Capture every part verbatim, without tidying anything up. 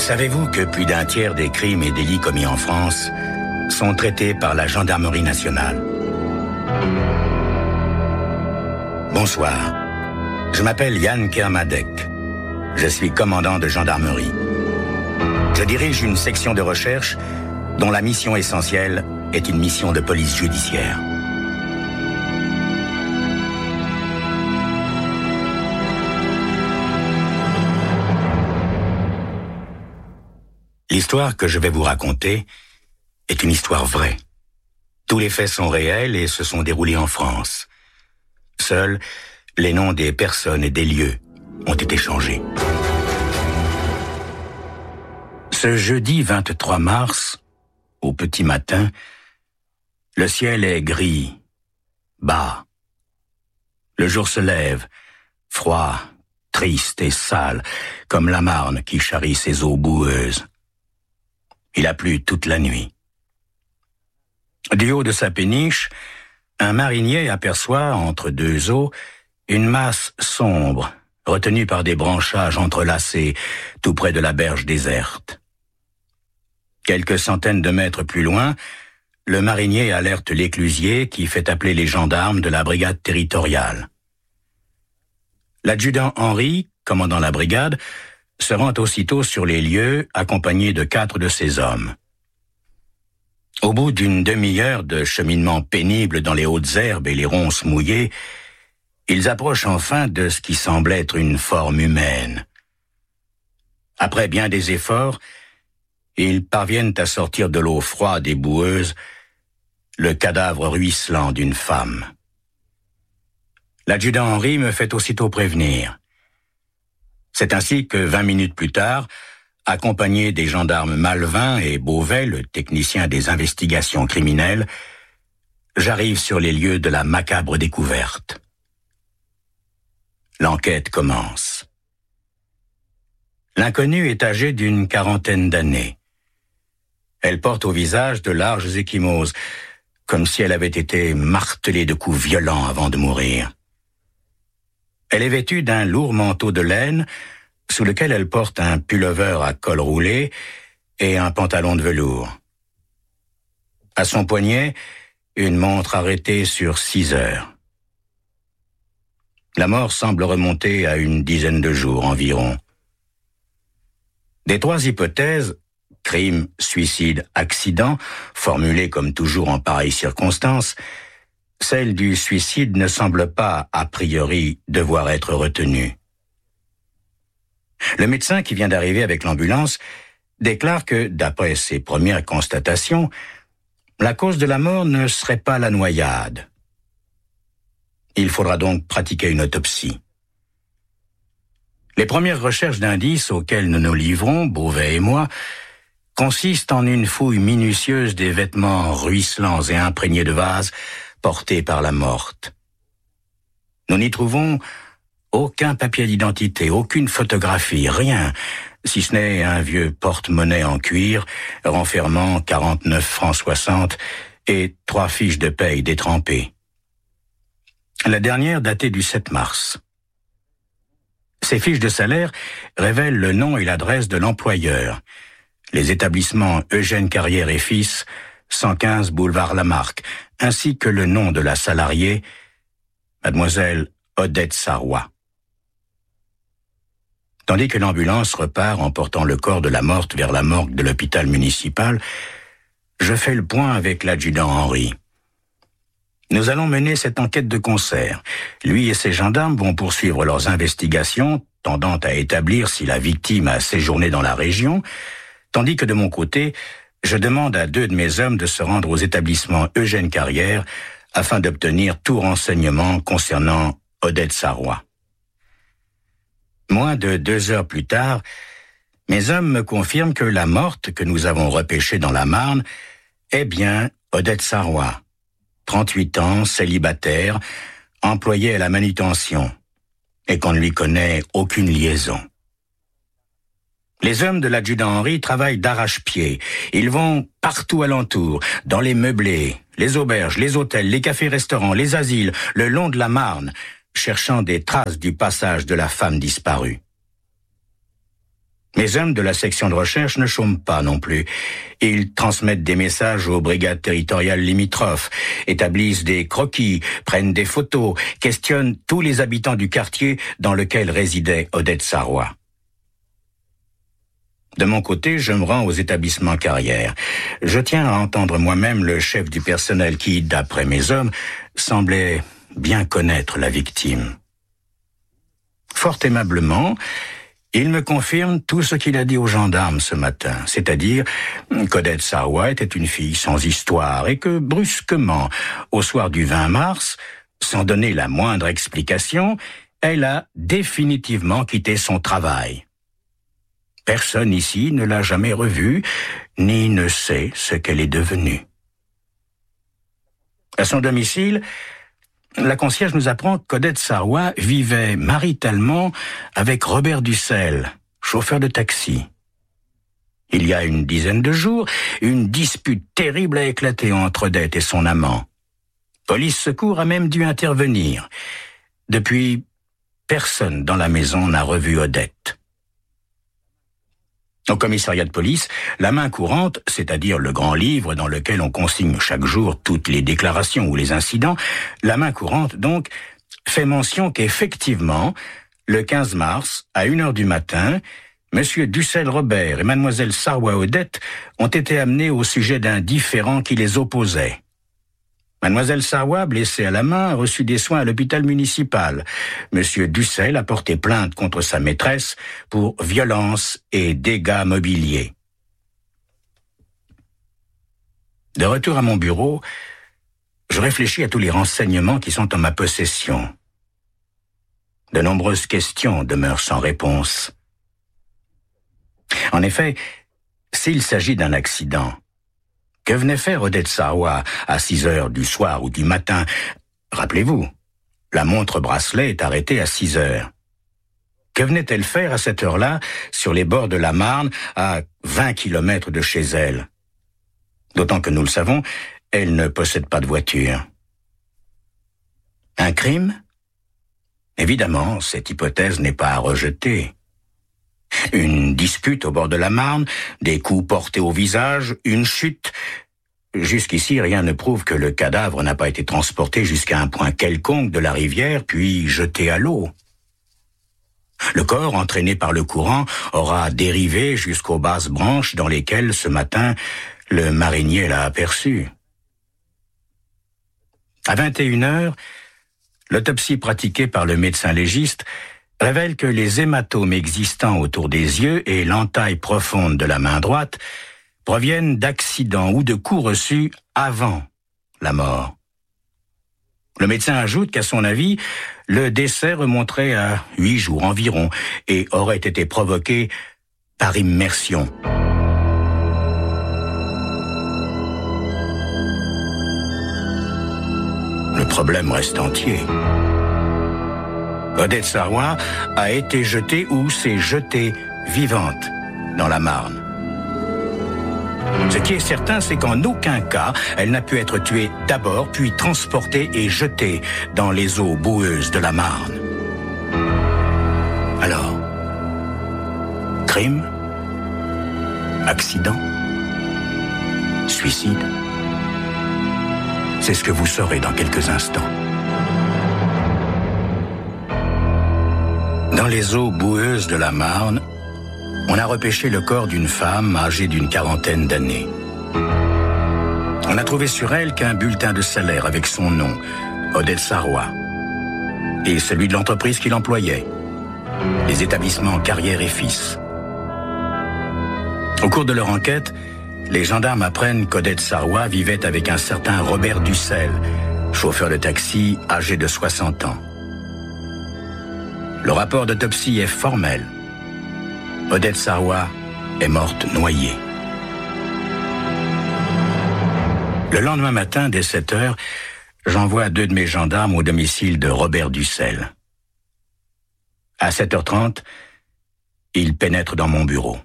Savez-vous que plus d'un tiers des crimes et délits commis en France sont traités par la gendarmerie nationale? Bonsoir. Je m'appelle Yann Kermadec. Je suis commandant de gendarmerie. Je dirige une section de recherche dont la mission essentielle est une mission de police judiciaire. L'histoire que je vais vous raconter est une histoire vraie. Tous les faits sont réels et se sont déroulés en France. Seuls les noms des personnes et des lieux ont été changés. Ce jeudi vingt-trois mars, au petit matin, le ciel est gris, bas. Le jour se lève, froid, triste et sale, comme la Marne qui charrie ses eaux boueuses. Il a plu toute la nuit. Du haut de sa péniche, un marinier aperçoit, entre deux eaux, une masse sombre, retenue par des branchages entrelacés, tout près de la berge déserte. Quelques centaines de mètres plus loin, le marinier alerte l'éclusier qui fait appeler les gendarmes de la brigade territoriale. L'adjudant Henri, commandant la brigade, se rend aussitôt sur les lieux, accompagné de quatre de ses hommes. Au bout d'une demi-heure de cheminement pénible dans les hautes herbes et les ronces mouillées, ils approchent enfin de ce qui semble être une forme humaine. Après bien des efforts, ils parviennent à sortir de l'eau froide et boueuse le cadavre ruisselant d'une femme. L'adjudant Henri me fait aussitôt prévenir. C'est ainsi que, vingt minutes plus tard, accompagné des gendarmes Malvin et Beauvais, le technicien des investigations criminelles, j'arrive sur les lieux de la macabre découverte. L'enquête commence. L'inconnue est âgée d'une quarantaine d'années. Elle porte au visage de larges ecchymoses, comme si elle avait été martelée de coups violents avant de mourir. Elle est vêtue d'un lourd manteau de laine, sous lequel elle porte un pullover à col roulé et un pantalon de velours. À son poignet, une montre arrêtée sur six heures. La mort semble remonter à une dizaine de jours environ. Des trois hypothèses, crime, suicide, accident, formulées comme toujours en pareilles circonstances, celle du suicide ne semble pas, a priori, devoir être retenue. Le médecin qui vient d'arriver avec l'ambulance déclare que, d'après ses premières constatations, la cause de la mort ne serait pas la noyade. Il faudra donc pratiquer une autopsie. Les premières recherches d'indices auxquelles nous nous livrons, Beauvais et moi, consistent en une fouille minutieuse des vêtements ruisselants et imprégnés de vase portés par la morte. Nous n'y trouvons aucun papier d'identité, aucune photographie, rien, si ce n'est un vieux porte-monnaie en cuir renfermant quarante-neuf francs soixante et trois fiches de paye détrempées. La dernière datait du sept mars. Ces fiches de salaire révèlent le nom et l'adresse de l'employeur, les établissements Eugène Carrière et Fils, cent quinze boulevard Lamarck, ainsi que le nom de la salariée, mademoiselle Odette Sarrois. Tandis que l'ambulance repart en portant le corps de la morte vers la morgue de l'hôpital municipal, je fais le point avec l'adjudant Henri. Nous allons mener cette enquête de concert. Lui et ses gendarmes vont poursuivre leurs investigations, tendant à établir si la victime a séjourné dans la région, tandis que de mon côté, je demande à deux de mes hommes de se rendre aux établissements Eugène Carrière afin d'obtenir tout renseignement concernant Odette Sarrois. Moins de deux heures plus tard, mes hommes me confirment que la morte que nous avons repêchée dans la Marne est bien Odette Sarrois, trente-huit ans, célibataire, employée à la manutention, et qu'on ne lui connaît aucune liaison. Les hommes de l'adjudant Henri travaillent d'arrache-pied. Ils vont partout alentour, dans les meublés, les auberges, les hôtels, les cafés-restaurants, les asiles, le long de la Marne, cherchant des traces du passage de la femme disparue. Mes hommes de la section de recherche ne chôment pas non plus. Ils transmettent des messages aux brigades territoriales limitrophes, établissent des croquis, prennent des photos, questionnent tous les habitants du quartier dans lequel résidait Odette Sarrois. De mon côté, je me rends aux établissements carrières. Je tiens à entendre moi-même le chef du personnel qui, d'après mes hommes, semblait bien connaître la victime. Fort aimablement, il me confirme tout ce qu'il a dit aux gendarmes ce matin, c'est-à-dire qu'Odette Sarrois était une fille sans histoire et que, brusquement, au soir du vingt mars, sans donner la moindre explication, elle a définitivement quitté son travail. Personne ici ne l'a jamais revue, ni ne sait ce qu'elle est devenue. À son domicile, la concierge nous apprend qu'Odette Sarrois vivait maritalement avec Robert Dussel, chauffeur de taxi. Il y a une dizaine de jours, une dispute terrible a éclaté entre Odette et son amant. Police Secours a même dû intervenir. Depuis, personne dans la maison n'a revu Odette. Au commissariat de police, la main courante, c'est-à-dire le grand livre dans lequel on consigne chaque jour toutes les déclarations ou les incidents, la main courante, donc, fait mention qu'effectivement, le quinze mars, à une heure du matin, Monsieur Dussel-Robert et Mademoiselle Sarrois-Odette ont été amenés au sujet d'un différend qui les opposait. Mademoiselle Sarrois, blessée à la main, a reçu des soins à l'hôpital municipal. Monsieur Dussel a porté plainte contre sa maîtresse pour violence et dégâts mobiliers. De retour à mon bureau, je réfléchis à tous les renseignements qui sont en ma possession. De nombreuses questions demeurent sans réponse. En effet, s'il s'agit d'un accident, que venait faire Odette Sarrois à six heures du soir ou du matin? Rappelez-vous, la montre bracelet est arrêtée à six heures. Que venait-elle faire à cette heure-là sur les bords de la Marne, à vingt kilomètres de chez elle? D'autant que nous le savons, elle ne possède pas de voiture. Un crime? Évidemment, cette hypothèse n'est pas à rejeter. Une dispute au bord de la Marne, des coups portés au visage, une chute. Jusqu'ici, rien ne prouve que le cadavre n'a pas été transporté jusqu'à un point quelconque de la rivière, puis jeté à l'eau. Le corps, entraîné par le courant, aura dérivé jusqu'aux basses branches dans lesquelles, ce matin, le marinier l'a aperçu. À vingt et une heures, l'autopsie pratiquée par le médecin légiste révèle que les hématomes existants autour des yeux et l'entaille profonde de la main droite proviennent d'accidents ou de coups reçus avant la mort. Le médecin ajoute qu'à son avis, le décès remonterait à huit jours environ et aurait été provoqué par immersion. Le problème reste entier. Odette Sarrois a été jetée ou s'est jetée vivante dans la Marne. Ce qui est certain, c'est qu'en aucun cas, elle n'a pu être tuée d'abord, puis transportée et jetée dans les eaux boueuses de la Marne. Alors, crime? Accident? Suicide? C'est ce que vous saurez dans quelques instants. Dans les eaux boueuses de la Marne, on a repêché le corps d'une femme âgée d'une quarantaine d'années. On n'a trouvé sur elle qu'un bulletin de salaire avec son nom, Odette Sarrois, et celui de l'entreprise qui l'employait, les établissements Carrière et Fils. Au cours de leur enquête, les gendarmes apprennent qu'Odette Sarrois vivait avec un certain Robert Dussel, chauffeur de taxi âgé de soixante ans. Le rapport d'autopsie est formel. Odette Sarrois est morte noyée. Le lendemain matin, dès sept heures, j'envoie deux de mes gendarmes au domicile de Robert Dussel. À sept heures trente, ils pénètrent dans mon bureau.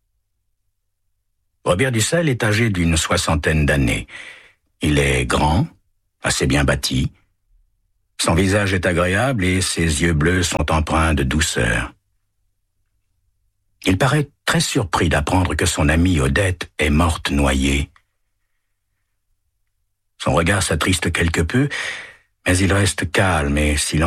Robert Dussel est âgé d'une soixantaine d'années. Il est grand, assez bien bâti. Son visage est agréable et ses yeux bleus sont empreints de douceur. Il paraît très surpris d'apprendre que son amie Odette est morte noyée. Son regard s'attriste quelque peu, mais il reste calme et silencieux.